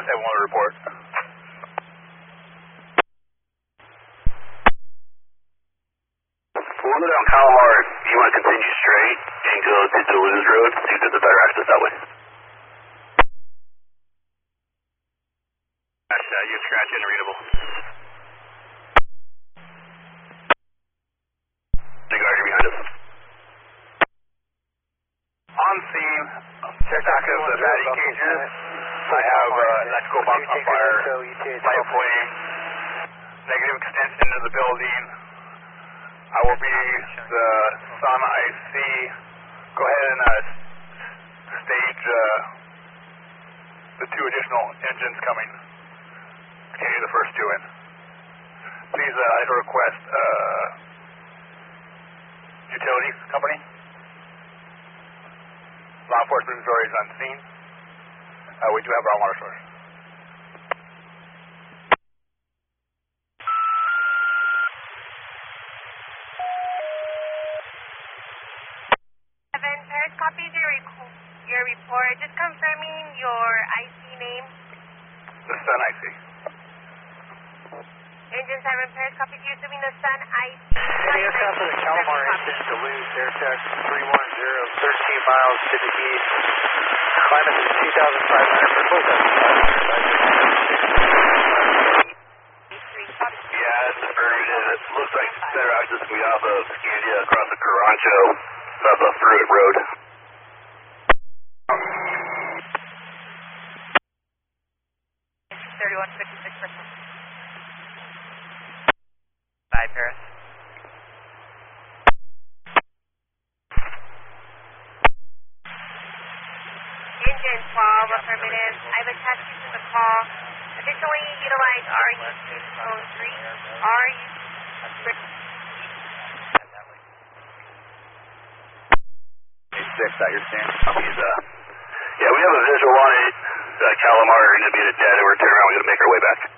171 to report. We'll go down Calamar. You want to continue straight and go to Duluth Road, so you get the better access that way. You scratch in readable. The guard are behind us. On scene, check active the batting cages. I have electrical box on fire, light flame, negative extension into the building. I will be the Sun IC. Go ahead and stage the 2 additional engines coming. Continue the first 2 in. Please, I'd request utilities company. Law enforcement authorities on scene. We do have our own water source. Paris copies your report. Just confirming your IC name. The Sun IC. Engine 7, Paris copies you, assuming the Sun IC. Aircraft for the Calamar engine, Duluth, air tax 310, 13 miles to the east. Climate is 2,500, proposed at 500. Yeah, it's affirmative. It looks like better access can be off of Scandia across the Carancho, off of Fruit Road. Bye, Paris. Engine 12, affirmative. I've attached you to the call. Additionally, utilize RU phone 3. RU 6 at your stand. Yeah, we have a visual on it. Calamar are going to be in a dead, and we're turning around. We're going to make our way back.